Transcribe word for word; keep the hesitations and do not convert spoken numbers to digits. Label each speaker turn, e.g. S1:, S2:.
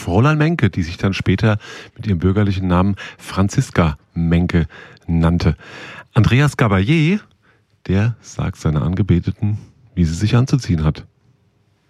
S1: Fräulein Menke, die sich dann später mit ihrem bürgerlichen Namen Franziska Menke nannte. Andreas Gabalier, der sagt seiner Angebeteten, wie sie sich anzuziehen hat.